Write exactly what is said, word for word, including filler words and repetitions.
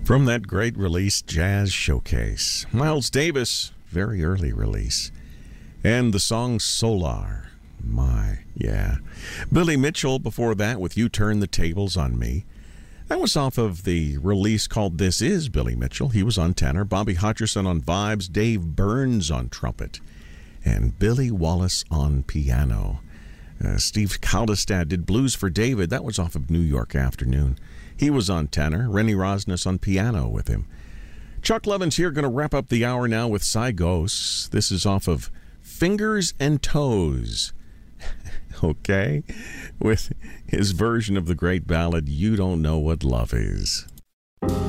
From that great release, Jazz Showcase, Miles Davis, very early release, and the song Solar. My, yeah. Billy Mitchell before that with You Turn the Tables on Me. That was off of the release called This Is Billy Mitchell. He was on tenor, Bobby Hutcherson on vibes, Dave Burns on trumpet, and Billy Wallace on piano. Uh, Steve Kaldestad did Blues for David. That was off of New York Afternoon. He was on tenor, Rennie Rosnes on piano with him. Chuck Levins here, going to wrap up the hour now with Sygos. This is off of Fingers and Toes. Okay? With his version of the great ballad, You Don't Know What Love Is.